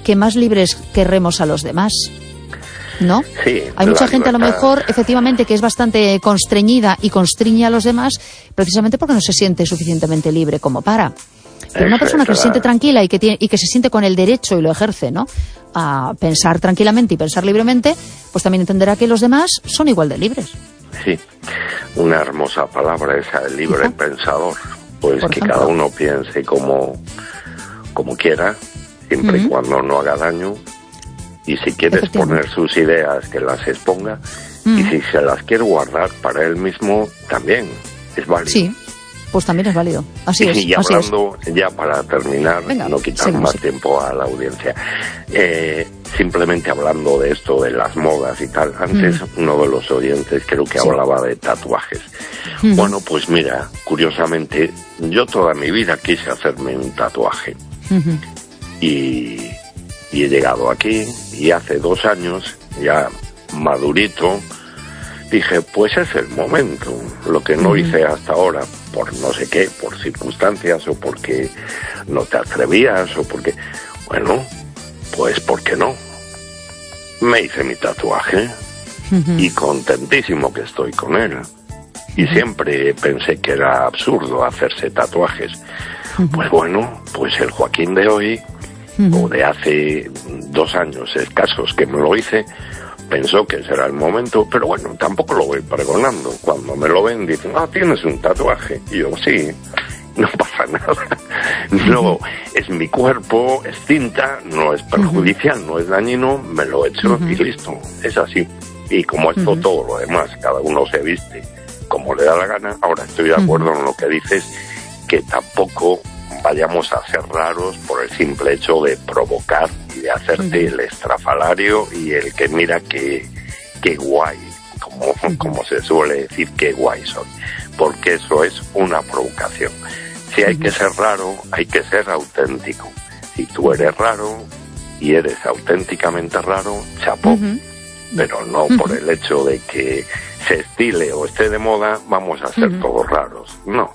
que más libres querremos a los demás, ¿no? Sí, hay mucha gente libertad. a lo mejor, efectivamente, que es bastante constreñida y constriñe a los demás precisamente porque no se siente suficientemente libre como para. Pero una persona que se siente tranquila y que se siente con el derecho y lo ejerce, ¿no?, a pensar tranquilamente y pensar libremente, pues también entenderá que los demás son igual de libres. Sí, una hermosa palabra esa, el libre pensador. Pues que cada uno piense como quiera, siempre y cuando no haga daño. Y si quiere exponer sus ideas, que las exponga. Y si se las quiere guardar para él mismo, también es válido. Sí, pues también es válido. Así es. Y hablando, ya para terminar, no quitar más tiempo a la audiencia, simplemente hablando de esto, de las modas y tal, antes uno de los oyentes creo que hablaba de tatuajes. Bueno, pues mira, curiosamente, yo toda mi vida quise hacerme un tatuaje. Y he llegado aquí, y hace 2 años, ya madurito, dije, pues es el momento. Lo que no hice hasta ahora, por no sé qué, por circunstancias, o porque no te atrevías, o porque... Bueno, pues ¿por qué no? Me hice mi tatuaje, y contentísimo que estoy con él. Y siempre pensé que era absurdo hacerse tatuajes. Pues bueno, pues el Joaquín de hoy, o de hace 2 años escasos que me lo hice, pensó que ese era el momento, pero bueno, tampoco lo voy pregonando. Cuando me lo ven dicen, ¿tienes un tatuaje? Y yo, sí, no pasa nada. No, es mi cuerpo, es cinta, no es perjudicial, no es dañino, me lo he hecho y listo, es así. Y como esto, todo lo demás, cada uno se viste como le da la gana. Ahora estoy de acuerdo en lo que dices, que tampoco vayamos a ser raros por el simple hecho de provocar y de hacerte el estrafalario y el que mira que guay, como se suele decir, que guay soy, porque eso es una provocación. Si hay que ser raro, hay que ser auténtico. Si tú eres raro y eres auténticamente raro, chapó. Pero no por el hecho de que se estile o esté de moda, vamos a ser todos raros. No.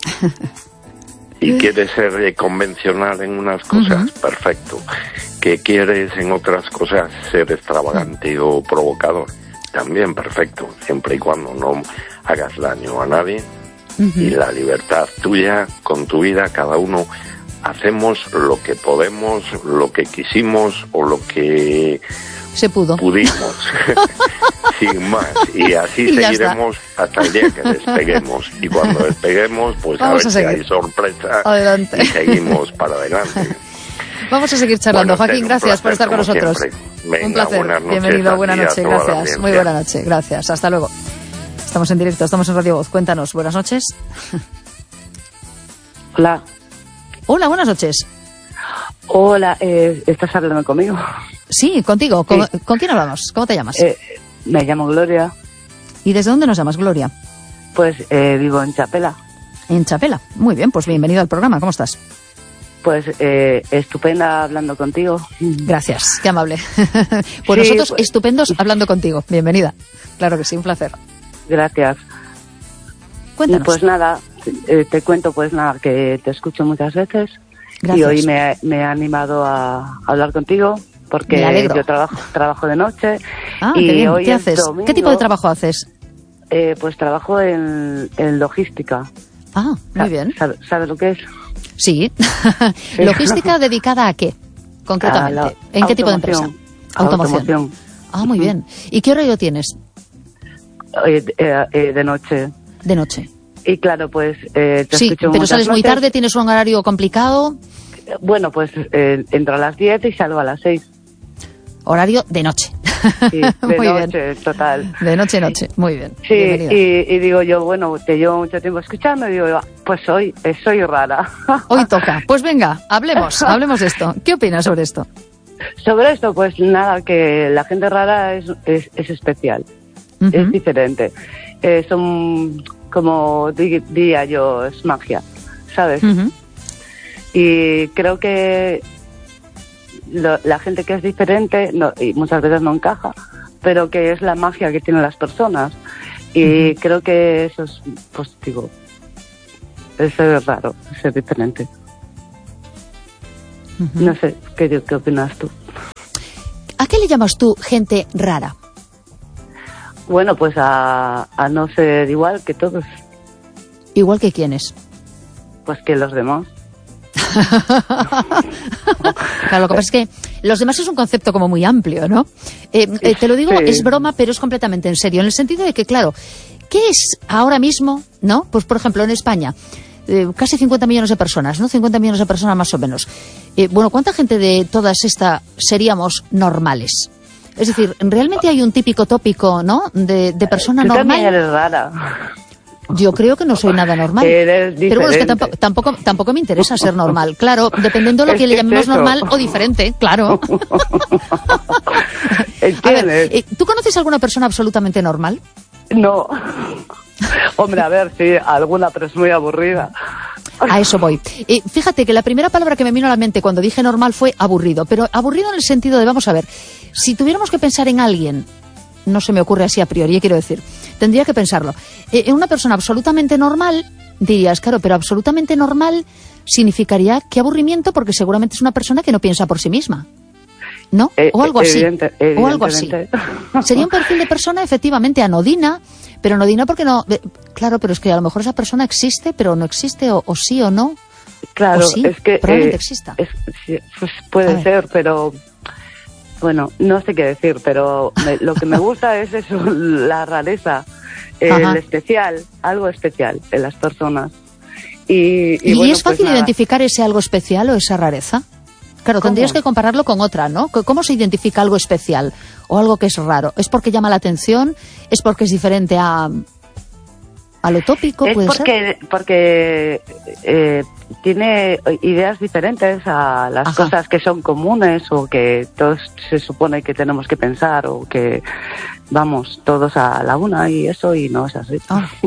Y quieres ser convencional en unas cosas, perfecto. Que quieres en otras cosas ser extravagante o provocador, también perfecto, siempre y cuando no hagas daño a nadie. Y la libertad tuya con tu vida, cada uno hacemos lo que podemos, lo que quisimos o lo que se pudo. Pudimos, sin más. Y así seguiremos hasta el día que despeguemos. Y cuando despeguemos, pues vamos a ver si hay sorpresa. Adelante. Y seguimos para adelante. Vamos a seguir charlando. Bueno, Joaquín, gracias por estar con nosotros. Venga, un placer. Bienvenido, buena noche. Gracias. Muy buena noche. Gracias. Hasta luego. Estamos en directo, estamos en Radio Voz. Cuéntanos. Buenas noches. Hola. Hola, buenas noches. Hola, ¿estás hablando conmigo? Sí, contigo. Sí. ¿Con quién hablamos? ¿Cómo te llamas? Me llamo Gloria. ¿Y desde dónde nos llamas, Gloria? Pues vivo en Chapela. En Chapela. Muy bien, pues bienvenido al programa. ¿Cómo estás? Pues estupenda hablando contigo. Gracias, qué amable. Pues sí, nosotros estupendos hablando contigo. Bienvenida. Claro que sí, un placer. Gracias. Cuéntanos. Pues nada, te cuento pues nada, que te escucho muchas veces. Gracias. Y hoy me he animado a hablar contigo porque yo trabajo de noche. Y qué bien. Hoy ¿Qué haces? domingo. ¿Qué tipo de trabajo haces? Pues trabajo en logística. Muy bien. ¿Sabes lo que es? Sí. ¿Logística dedicada a qué, concretamente? ¿En qué tipo de empresa? Automoción. Muy bien. ¿Y qué horario tienes? De noche. De noche. Y claro, pues te escucho pero sales muy noches. tarde, ¿tienes un horario complicado? Bueno, pues entro a las 10 y salgo a las 6. Horario de noche. Sí, de muy noche, bien. total. De noche, muy bien. Sí, y digo yo, bueno, te llevo mucho tiempo escuchando y digo, pues hoy soy rara. Hoy toca. Pues venga, hablemos de esto. ¿Qué opinas sobre esto? Sobre esto, pues nada, que la gente rara es especial, es diferente. Son, como diría yo, es magia, ¿sabes? Y creo que la gente que es diferente, y muchas veces no encaja, pero que es la magia que tienen las personas. Y creo que eso es positivo. Eso es raro, es diferente. No sé, ¿qué opinas tú? le llamas tú gente rara? Bueno, pues a no ser igual que todos. ¿Igual que quiénes? Pues que los demás. Claro, lo que pasa es que los demás es un concepto como muy amplio, ¿no? Te lo digo, sí. Es broma, pero es completamente en serio, en el sentido de que, claro, ¿qué es ahora mismo, no? Pues, por ejemplo, en España, casi 50 millones de personas, ¿no? 50 millones de personas más o menos. Bueno, ¿cuánta gente de todas estas seríamos normales? Es decir, ¿realmente hay un típico tópico, ¿no? De persona tú normal? También eres rara. Yo creo que no soy nada normal. Pero bueno, es que tampoco me interesa ser normal. Claro, dependiendo de lo que le llamemos normal o diferente, claro. A ver, ¿tú conoces a alguna persona absolutamente normal? No. Hombre, a ver, sí, alguna, pero es muy aburrida. A eso voy. Fíjate que la primera palabra que me vino a la mente cuando dije normal fue aburrido. Pero aburrido en el sentido de, vamos a ver, si tuviéramos que pensar en alguien, no se me ocurre así a priori, quiero decir, tendría que pensarlo. En una persona absolutamente normal, dirías, claro, pero absolutamente normal significaría qué aburrimiento, porque seguramente es una persona que no piensa por sí misma, ¿no? O algo así. O algo así. Sería un perfil de persona efectivamente anodina, pero anodina porque no... Claro, pero es que a lo mejor esa persona existe, pero no existe, o sí o no. Claro, o sí, es que... probablemente exista. Pues puede ser, pero... Bueno, no sé qué decir, pero lo que me gusta es eso, la rareza, el especial, algo especial en las personas. ¿Y bueno, es fácil identificar ese algo especial o esa rareza? Claro, ¿Cómo? Tendrías que compararlo con otra, ¿no? ¿Cómo se identifica algo especial o algo que es raro? ¿Es porque llama la atención? ¿Es porque es diferente a lo tópico? Es ¿puede porque tiene ideas diferentes a las cosas que son comunes o que todos se supone que tenemos que pensar o que vamos todos a la una y eso, y no es así.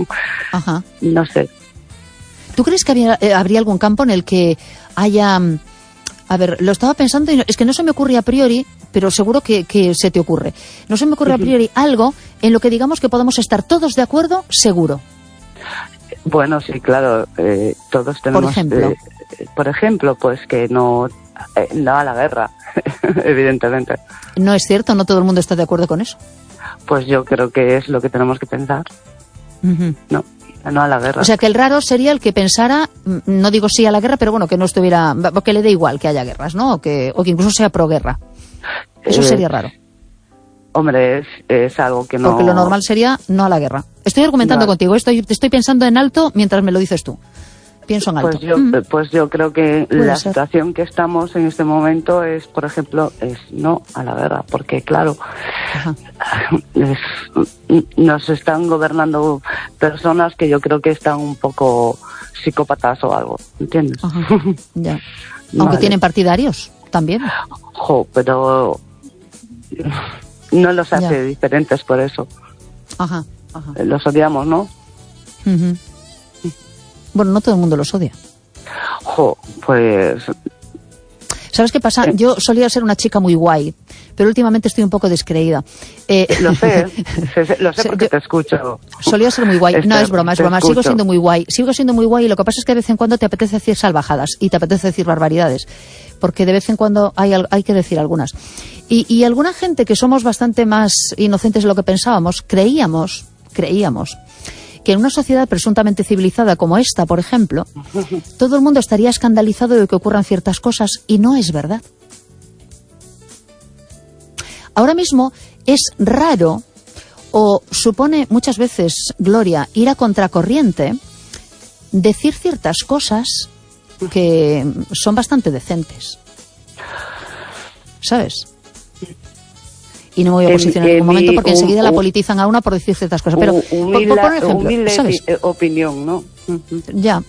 No sé. ¿Tú crees que habría algún campo en el que haya... A ver, lo estaba pensando y es que no se me ocurre a priori, pero seguro que se te ocurre. No se me ocurre a priori algo en lo que digamos que podamos estar todos de acuerdo, seguro. Bueno, sí, claro, todos tenemos... Por ejemplo, pues que no a la guerra, evidentemente. ¿No es cierto? ¿No todo el mundo está de acuerdo con eso? Pues yo creo que es lo que tenemos que pensar. No a la guerra. O sea, que el raro sería el que pensara, no digo sí a la guerra, pero bueno, que no estuviera... que le dé igual que haya guerras, ¿no? O que incluso sea proguerra. Eso sería raro. Hombre, es algo que no... Porque lo normal sería no a la guerra. Estoy argumentando contigo, te estoy pensando en alto mientras me lo dices tú. Pienso en alto. Pues yo creo que la situación que estamos en este momento es, por ejemplo, es no a la guerra. Porque, claro, nos están gobernando personas que yo creo que están un poco psicópatas o algo, ¿entiendes? Ya. Aunque tienen partidarios también. Pero... no los hace diferentes por eso. Los odiamos, ¿no? Bueno, no todo el mundo los odia. Pues... ¿Sabes qué pasa? Yo solía ser una chica muy guay, pero últimamente estoy un poco descreída. Lo sé porque te escucho. Solía ser muy guay. No, es broma. Sigo siendo muy guay y lo que pasa es que de vez en cuando te apetece decir salvajadas y te apetece decir barbaridades, porque de vez en cuando hay que decir algunas. Y alguna gente que somos bastante más inocentes de lo que pensábamos, creíamos que en una sociedad presuntamente civilizada como esta, por ejemplo, todo el mundo estaría escandalizado de que ocurran ciertas cosas, y no es verdad. Ahora mismo es raro, o supone muchas veces, Gloria, ir a contracorriente, decir ciertas cosas que son bastante decentes. ¿Sabes? Y no me voy a posicionar en ningún momento porque enseguida la politizan a una por decir ciertas cosas. Pero, por ejemplo, humilde, ¿sabes? Opinión, ¿no? Ya.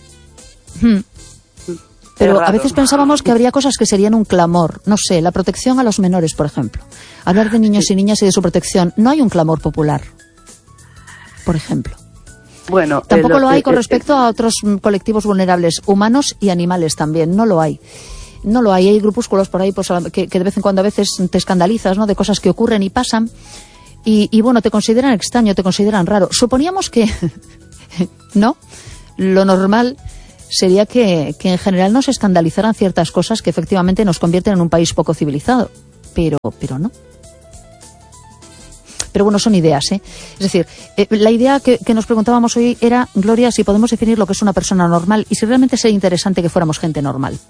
Pero a veces pensábamos que habría cosas que serían un clamor. No sé, la protección a los menores, por ejemplo. Hablar de niños y niñas y de su protección. No hay un clamor popular, por ejemplo. Bueno, tampoco lo hay con respecto a otros colectivos vulnerables, humanos y animales también. No lo hay. No lo hay. Hay grupúsculos por ahí pues, que de vez en cuando a veces te escandalizas, ¿no?, de cosas que ocurren y pasan. Y bueno, te consideran extraño, te consideran raro. Suponíamos que, ¿no? Lo normal sería que en general nos escandalizaran ciertas cosas que efectivamente nos convierten en un país poco civilizado. Pero no. Pero bueno, son ideas, ¿eh? Es decir, la idea que nos preguntábamos hoy era, Gloria, si podemos definir lo que es una persona normal y si realmente sería interesante que fuéramos gente normal.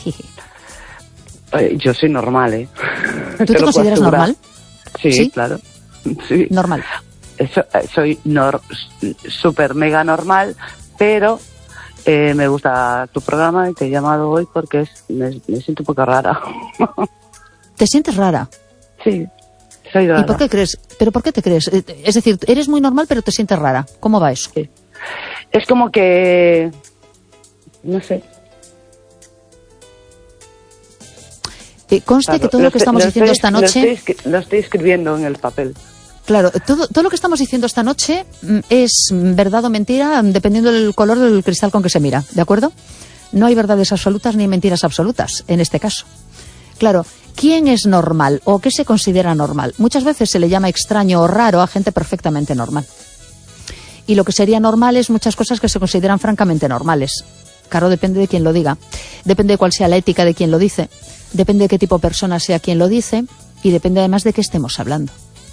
Yo soy normal, ¿eh? ¿Tú te consideras normal? Sí, claro. Sí. Normal. Soy súper mega normal, pero me gusta tu programa y te he llamado hoy porque me siento un poco rara. ¿Te sientes rara? Sí, soy rara. ¿Y por qué crees? ¿Pero por qué te crees? Es decir, eres muy normal pero te sientes rara. ¿Cómo va eso? Sí. Es como que... no sé. Conste que todo lo que estamos diciendo esta noche... Lo estoy escribiendo en el papel. Claro, todo lo que estamos diciendo esta noche es verdad o mentira dependiendo del color del cristal con que se mira, ¿de acuerdo? No hay verdades absolutas ni mentiras absolutas en este caso. Claro, ¿quién es normal o qué se considera normal? Muchas veces se le llama extraño o raro a gente perfectamente normal. Y lo que sería normal es muchas cosas que se consideran francamente normales. Claro, depende de quién lo diga, depende de cuál sea la ética de quien lo dice, depende de qué tipo de persona sea quien lo dice y depende además de qué estemos hablando.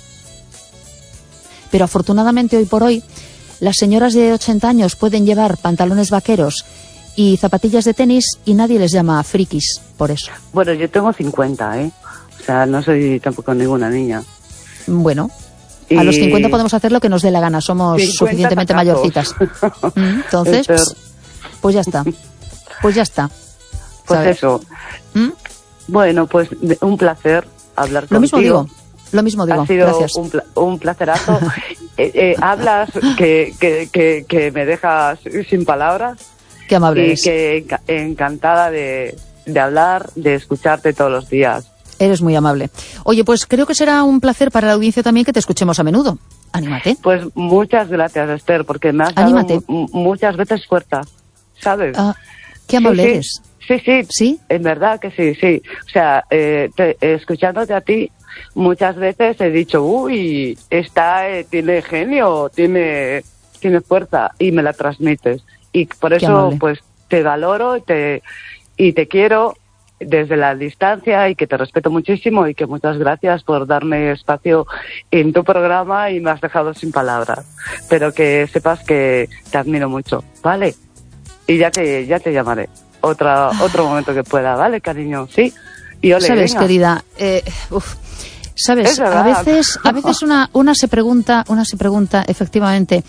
Pero afortunadamente hoy por hoy las señoras de 80 años pueden llevar pantalones vaqueros y zapatillas de tenis y nadie les llama frikis por eso. Bueno, yo tengo 50, ¿eh? O sea, no soy tampoco ninguna niña. Bueno, a los 50 podemos hacer lo que nos dé la gana, somos suficientemente mayorcitas. Entonces, pues ya está. Pues ya está. Pues ¿sabes? Eso. Bueno, pues un placer hablar contigo. Lo mismo digo, ha sido gracias. Un placerazo. Hablas que me dejas sin palabras. Qué amable y eres. Que encantada de hablar, de escucharte todos los días. Eres muy amable. Oye, pues creo que será un placer para la audiencia también que te escuchemos a menudo. Anímate. Pues muchas gracias, Esther, porque me has dado muchas veces fuerza, ¿sabes? Qué amable eres. Sí, en verdad que sí. O sea, escuchándote a ti, muchas veces he dicho, uy, tiene genio, tiene fuerza, y me la transmites. Y por eso, pues, te valoro y te quiero desde la distancia y que te respeto muchísimo y que muchas gracias por darme espacio en tu programa y me has dejado sin palabras. Pero que sepas que te admiro mucho, ¿vale? Y ya te llamaré otro momento que pueda, ¿vale, cariño? Sí. Y ole, sabes, venga. Querida, sabes, a veces una se pregunta efectivamente,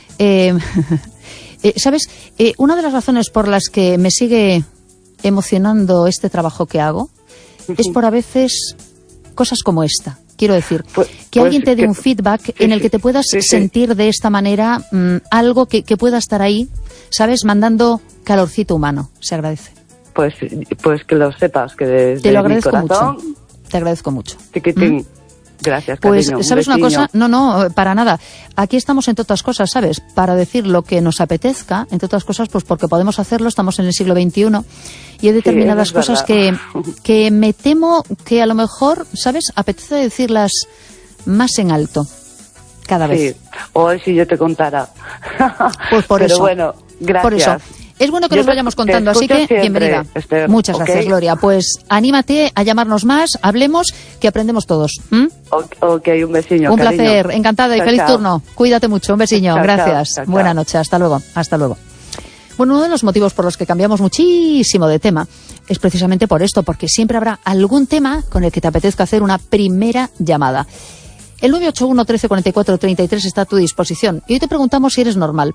sabes, una de las razones por las que me sigue emocionando este trabajo que hago es por a veces cosas como esta. Quiero decir, que alguien te dé un feedback en el que te puedas sentir de esta manera algo que pueda estar ahí, ¿sabes? Mandando calorcito humano. Se agradece. Pues que lo sepas, que desde te lo agradezco mi corazón... mucho. Te agradezco mucho. Tiquitín. Gracias, cariño. Pues, ¿sabes una cosa? No, para nada. Aquí estamos, entre otras cosas, ¿sabes? Para decir lo que nos apetezca, entre otras cosas, pues porque podemos hacerlo, estamos en el siglo XXI y hay determinadas cosas que me temo que a lo mejor, ¿sabes? Apetece decirlas más en alto, cada vez. Sí, hoy si yo te contara. Pues por eso. Pero bueno, gracias. Por eso. Es bueno que nos vayamos contando, así que siempre, bienvenida. Esther. Muchas gracias, Gloria. Pues anímate a llamarnos más, hablemos, que aprendemos todos. Ok, un besiño, un cariño. placer, encantada y feliz turno. Cuídate mucho, un besiño, chao, gracias. chao. Buena noche, hasta luego. Bueno, uno de los motivos por los que cambiamos muchísimo de tema es precisamente por esto, porque siempre habrá algún tema con el que te apetezca hacer una primera llamada. El 981 13 44 33 está a tu disposición. Y hoy te preguntamos si eres normal.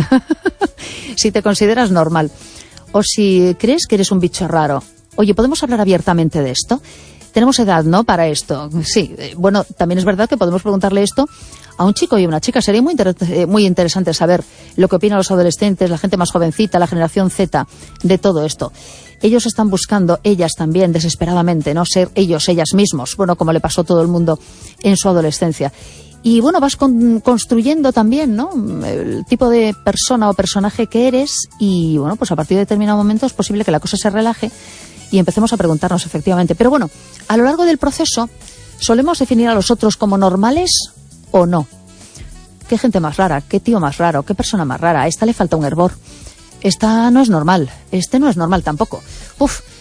Si te consideras normal. O si crees que eres un bicho raro. Oye, ¿podemos hablar abiertamente de esto? Tenemos edad, ¿no?, para esto. Sí, bueno, también es verdad que podemos preguntarle esto a un chico y a una chica. Sería muy interesante saber lo que opinan los adolescentes, la gente más jovencita, la generación Z, de todo esto. Ellos están buscando, ellas también, desesperadamente, ¿no?, ser ellos, ellas mismos, bueno, como le pasó a todo el mundo en su adolescencia. Y bueno, vas construyendo también, ¿no?, el tipo de persona o personaje que eres y bueno, pues a partir de determinado momento es posible que la cosa se relaje y empecemos a preguntarnos efectivamente. Pero bueno, a lo largo del proceso solemos definir a los otros como normales o no. Qué gente más rara, qué tío más raro, qué persona más rara, a esta le falta un hervor. Esta no es normal, este no es normal tampoco.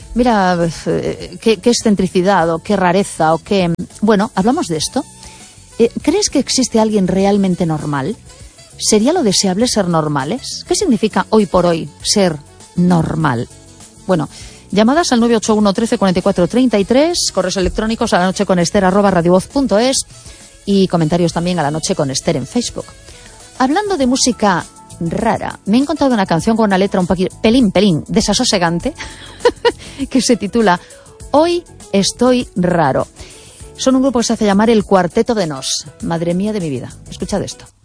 Mira, qué excentricidad o qué rareza o qué... Bueno, hablamos de esto. ¿Crees que existe alguien realmente normal? ¿Sería lo deseable ser normales? ¿Qué significa hoy por hoy ser normal? Bueno, llamadas al 981 13 44 33, correos electrónicos a lanocheconester@radiovoz.es y comentarios también a La Noche con Ester en Facebook. Hablando de música rara, me he encontrado una canción con una letra un pelín desasosegante que se titula Hoy estoy raro. Son un grupo que se hace llamar el Cuarteto de Nos. Madre mía de mi vida. Escuchad esto.